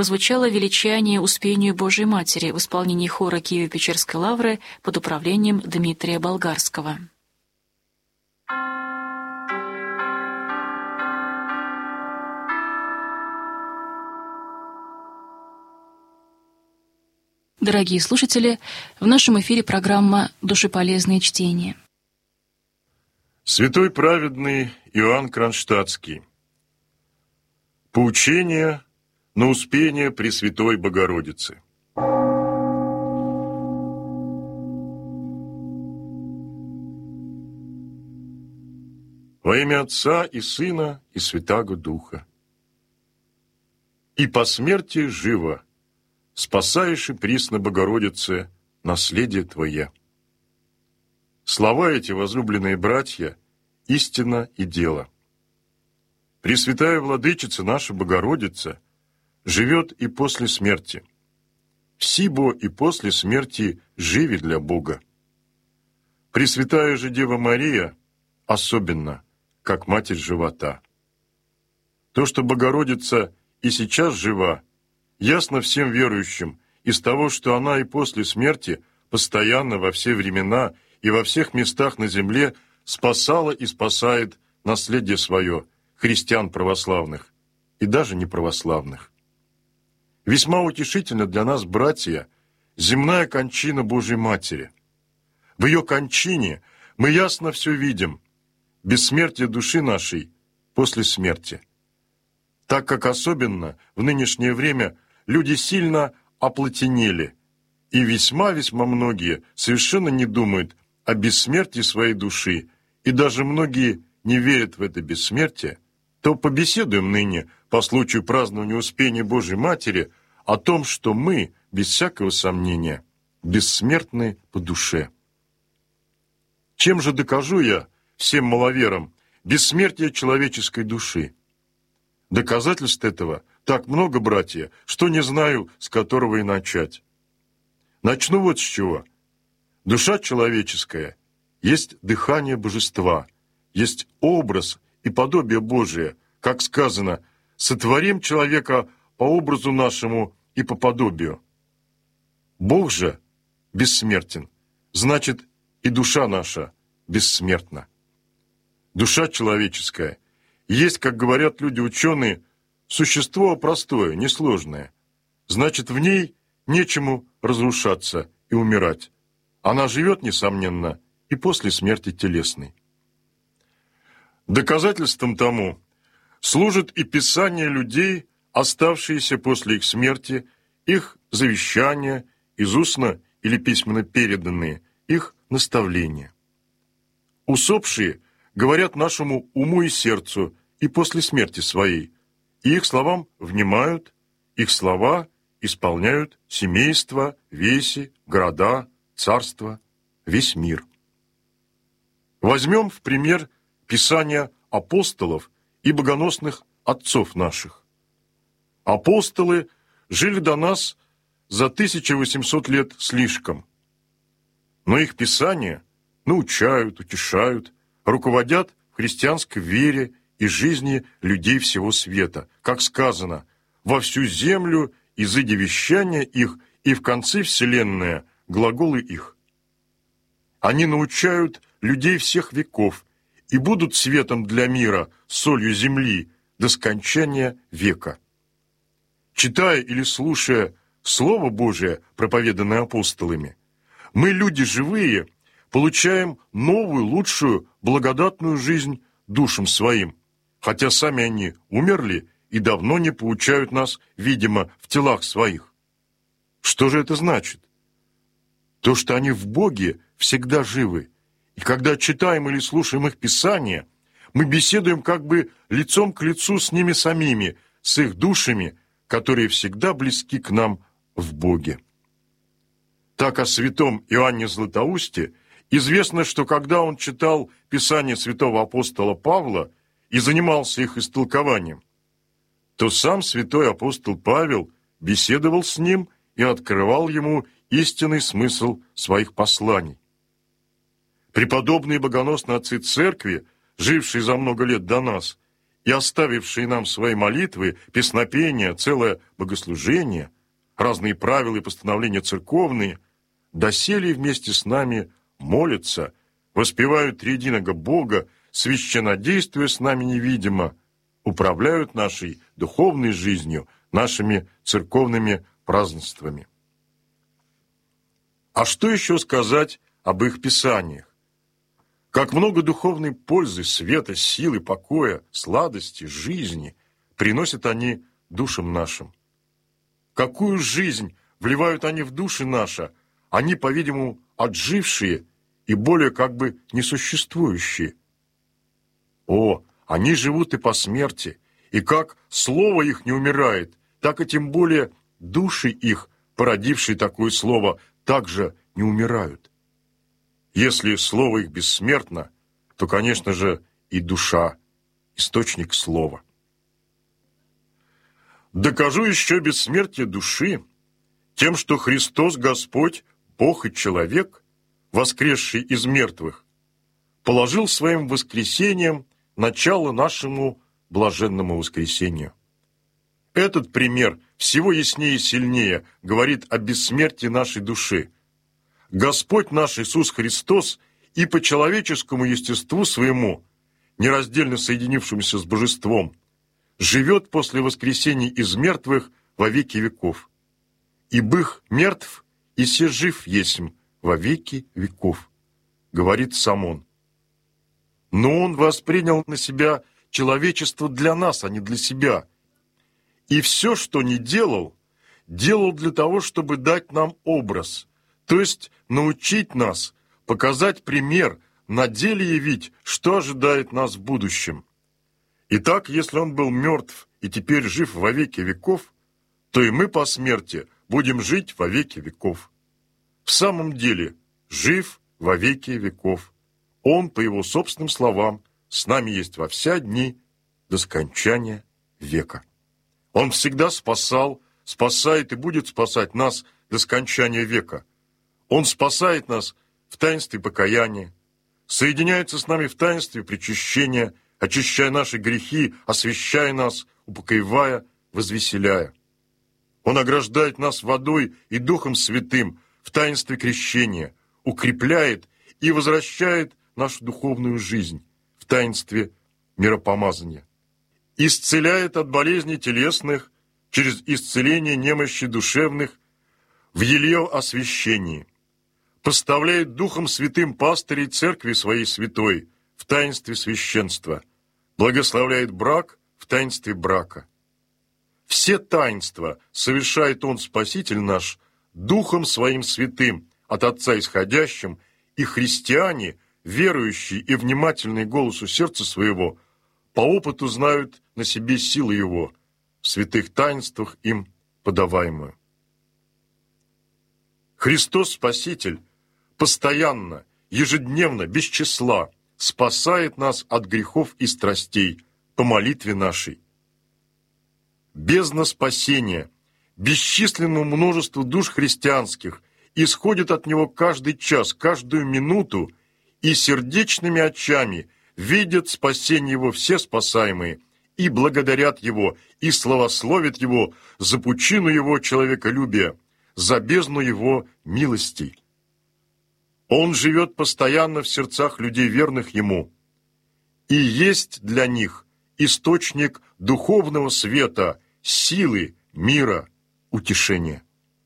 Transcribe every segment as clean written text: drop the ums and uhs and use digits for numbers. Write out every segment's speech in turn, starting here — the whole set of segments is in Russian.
прозвучало величание Успению Божией Матери в исполнении хора Киево-Печерской лавры под управлением Дмитрия Болгарского. Дорогие слушатели, в нашем эфире программа «Душеполезные чтения». Святой праведный Иоанн Кронштадтский. Поучение на Успение Пресвятой Богородицы. Во имя Отца и Сына и Святаго Духа. И по смерти живо, спасаешь и присно, Богородице, наследие Твое. Слова эти, возлюбленные братья, истина и дело. Пресвятая Владычица наша Богородица живет и после смерти. Всибо и после смерти живи для Бога. Пресвятая же Дева Мария особенно, как Матерь живота. То, что Богородица и сейчас жива, ясно всем верующим из того, что она и после смерти постоянно во все времена и во всех местах на земле спасала и спасает наследие свое, христиан православных и даже неправославных. Весьма утешительно для нас, братья, земная кончина Божьей Матери. В ее кончине мы ясно все видим, бессмертие души нашей после смерти. Так как особенно в нынешнее время люди сильно оплотенели, и весьма-весьма многие совершенно не думают о бессмертии своей души, и даже многие не верят в это бессмертие, то побеседуем ныне по случаю празднования Успения Божией Матери о том, что мы, без всякого сомнения, бессмертны по душе. Чем же докажу я всем маловерам бессмертие человеческой души? Доказательств этого так много, братья, что не знаю, с которого и начать. Начну вот с чего. Душа человеческая есть дыхание божества, есть образ и подобие Божие, как сказано, «Сотворим человека по образу нашему и по подобию». Бог же бессмертен, значит, и душа наша бессмертна. Душа человеческая есть, как говорят люди-ученые, существо простое, несложное. Значит, в ней нечему разрушаться и умирать. Она живет, несомненно, и после смерти телесной. Доказательством тому служит и писание людей, оставшиеся после их смерти, их завещания, из устно или письменно переданные, их наставления. Усопшие говорят нашему уму и сердцу и после смерти своей, и их словам внимают, их слова исполняют семейства, веси, города, царства, весь мир. Возьмем в пример Писания апостолов и богоносных отцов наших. Апостолы жили до нас за 1800 лет слишком, но их Писания научают, утешают, руководят в христианской вере и жизни людей всего света. Как сказано, во всю землю изыди вещания их, и в конце вселенная глаголы их. Они научают людей всех веков и будут светом для мира, солью земли до скончания века. Читая или слушая Слово Божие, проповеданное апостолами, мы, люди живые, получаем новую, лучшую, благодатную жизнь душам своим, хотя сами они умерли и давно не поучают нас, видимо, в телах своих. Что же это значит? То, что они в Боге всегда живы, и когда читаем или слушаем их Писания, мы беседуем как бы лицом к лицу с ними самими, с их душами, которые всегда близки к нам в Боге. Так о святом Иоанне Златоусте известно, что когда он читал Писание святого апостола Павла и занимался их истолкованием, то сам святой апостол Павел беседовал с ним и открывал ему истинный смысл своих посланий. Преподобные богоносные отцы церкви, жившие за много лет до нас, и оставившие нам свои молитвы, песнопения, целое богослужение, разные правила и постановления церковные, доселе вместе с нами молятся, воспевают триединого Бога, священнодействуя с нами невидимо, управляют нашей духовной жизнью, нашими церковными празднествами. А что еще сказать об их писаниях? Как много духовной пользы, света, силы, покоя, сладости, жизни приносят они душам нашим. Какую жизнь вливают они в души наши, они, по-видимому, отжившие и более как бы несуществующие. О, они живут и по смерти, и как слово их не умирает, так и тем более души их, породившие такое слово, также не умирают. Если слово их бессмертно, то, конечно же, и душа – источник слова. Докажу еще бессмертие души тем, что Христос Господь, Бог и человек, воскресший из мертвых, положил своим воскресением начало нашему блаженному воскресению. Этот пример всего яснее и сильнее говорит о бессмертии нашей души. Господь наш Иисус Христос и по человеческому естеству своему, нераздельно соединившемуся с божеством, живет после воскресения из мертвых во веки веков. И бых мертв, и се жив есмь во веки веков, говорит сам Он. Но Он воспринял на себя человечество для нас, а не для себя. И все, что не делал, делал для того, чтобы дать нам образ, то есть научить нас, показать пример, на деле явить, что ожидает нас в будущем. Итак, если Он был мертв и теперь жив во веки веков, то и мы по смерти будем жить во веки веков. В самом деле, жив во веки веков. Он, по Его собственным словам, с нами есть во вся дни до скончания века. Он всегда спасал, спасает и будет спасать нас до скончания века. Он спасает нас в таинстве покаяния, соединяется с нами в таинстве причащения, очищая наши грехи, освящая нас, упокоивая, возвеселяя. Он ограждает нас водой и Духом Святым в таинстве крещения, укрепляет и возвращает нашу духовную жизнь в таинстве миропомазания. Исцеляет от болезней телесных через исцеление немощи душевных в еле освящении. Поставляет Духом Святым пастырей Церкви Своей Святой в таинстве священства. Благословляет брак в таинстве брака. Все таинства совершает Он, Спаситель наш, Духом Своим Святым, от Отца исходящим, и христиане, верующие и внимательные голосу сердца своего, по опыту знают на себе силу Его, в святых таинствах им подаваемую. Христос Спаситель постоянно, ежедневно, без числа спасает нас от грехов и страстей по молитве нашей. Бездна спасения, бесчисленному множеству душ христианских исходит от Него каждый час, каждую минуту, и сердечными очами видят спасение Его все спасаемые, и благодарят Его, и славословят Его за пучину Его человеколюбия, за бездну Его милостей. Он живет постоянно в сердцах людей, верных Ему, и есть для них источник духовного света, силы, мира, утешения.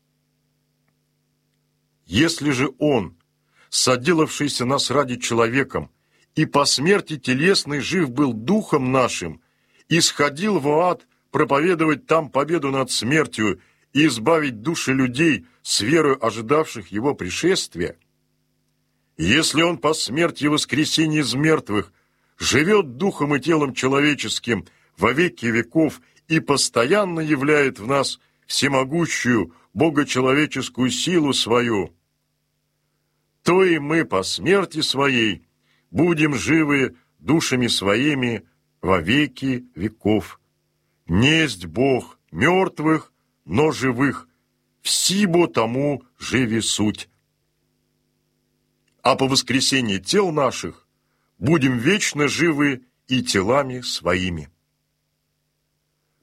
Если же Он, соделавшийся нас ради человеком, и по смерти телесной жив был духом нашим, и сходил в ад проповедовать там победу над смертью и избавить души людей с верою ожидавших Его пришествия, если Он по смерти и воскресении из мертвых живет духом и телом человеческим во веки веков и постоянно являет в нас всемогущую богочеловеческую силу свою, то и мы по смерти своей будем живы душами своими во веки веков. Несть Бог мертвых, но живых, всибо тому живи суть. А по воскресении тел наших будем вечно живы и телами своими.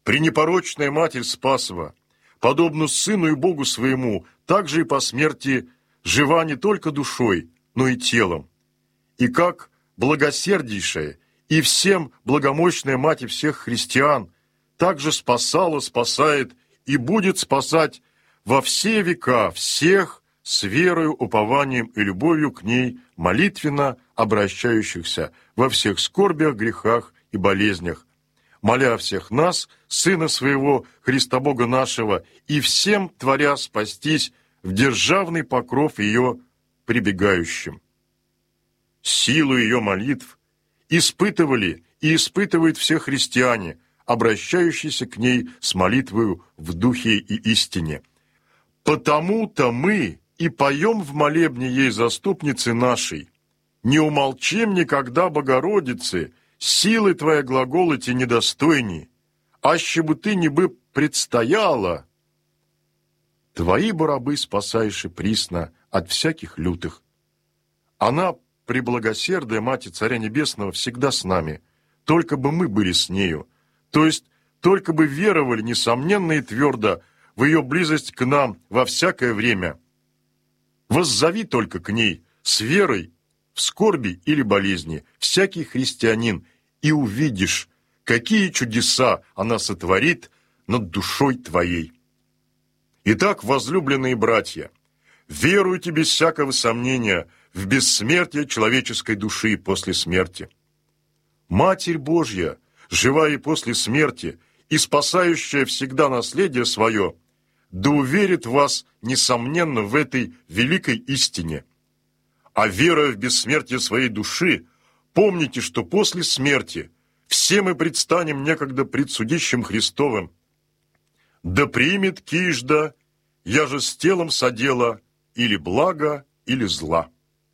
пренепорочная Матерь Спасова, подобно Сыну и Богу Своему, также и по смерти жива не только душой, но и телом. И как благосердейшая и всем благомощная Мать всех христиан, также спасала, спасает и будет спасать во все века всех с верою, упованием и любовью к ней молитвенно обращающихся во всех скорбях, грехах и болезнях, моля всех нас, Сына Своего, Христа Бога нашего, и всем творя спастись в державный покров ее прибегающим. Силу ее молитв испытывали и испытывают все христиане, обращающиеся к ней с молитвою в духе и истине. Потому-то мы и поем в молебне ей заступницы нашей. Не умолчим никогда, Богородице, силы Твоя глаголоти недостойни, аще бы Ты не бы предстояла. Твои бы рабы спасаешь и присно от всяких лютых. Она, преблагосердая Мать Царя Небесного, всегда с нами, только бы мы были с нею, то есть только бы веровали несомненно и твердо в ее близость к нам во всякое время. Воззови только к ней с верой в скорби или болезни всякий христианин, и увидишь, какие чудеса она сотворит над душой твоей. Итак, возлюбленные братья, веруйте без всякого сомнения в бессмертие человеческой души после смерти. Матерь Божья, живая и после смерти, и спасающая всегда наследие свое, да уверит вас, несомненно, в этой великой истине. А веруя в бессмертие своей души, помните, что после смерти все мы предстанем некогда пред судищем Христовым. Да примет кижда, я же с телом содела или блага, или зла.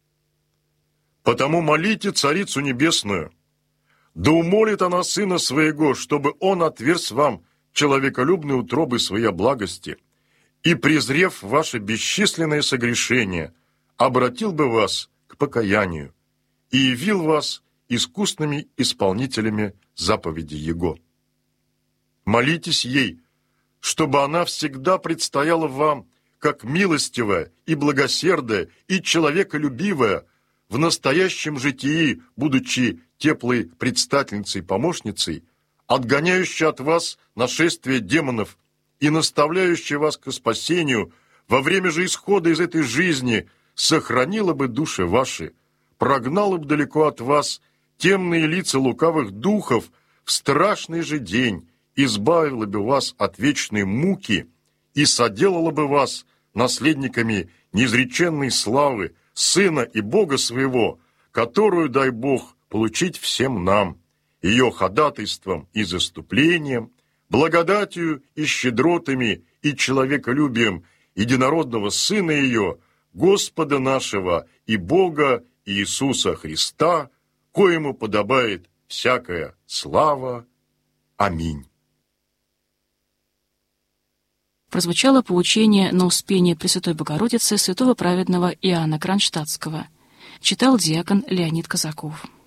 Потому молите Царицу Небесную, да умолит она Сына Своего, чтобы Он отверз вам человеколюбные утробы Своей благости и, презрев ваше бесчисленное согрешение, обратил бы вас к покаянию и явил вас искусными исполнителями заповедей Его. Молитесь ей, чтобы она всегда предстояла вам как милостивая и благосердная и человеколюбивая, в настоящем житии, будучи теплой предстательницей-помощницей, отгоняющей от вас нашествие демонов и наставляющей вас к спасению, во время же исхода из этой жизни сохранила бы души ваши, прогнала бы далеко от вас темные лица лукавых духов в страшный же день, избавила бы вас от вечной муки и соделала бы вас наследниками неизреченной славы Сына и Бога Своего, которую, дай Бог, получить всем нам, ее ходатайством и заступлением, благодатью и щедротами и человеколюбием единородного Сына ее, Господа нашего и Бога Иисуса Христа, коему подобает всякая слава. Аминь. Прозвучало поучение на Успение Пресвятой Богородицы святого праведного Иоанна Кронштадтского. Читал диакон Леонид Казаков.